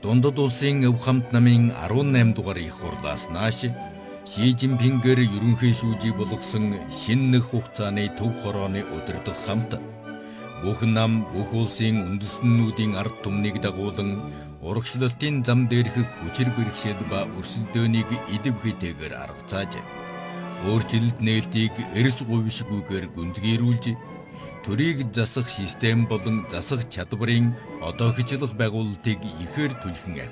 Дундад улсын өв хамт намын 18 дугаар их хурлаас нааш Ши Жинпингээр ерөнхий шүүжийг болгосон шинэ нэг хугацааны төв хорооны удирдах хамт бүх нам бүх улсын үндэстнүүдийн ард түмнийг дагуулan урагшлалтын зам дээрх хүчээр бэрхшээл ба өрсөлдөөнийг идэв хитэйгээр аргацааж өөрчлөлт нээлтийг эрс говьшгүйгээр гүнзгийрүүлж төрийг засах систем болон засах чадварын одоохичлох байгуулалтыг ихээр түлхэн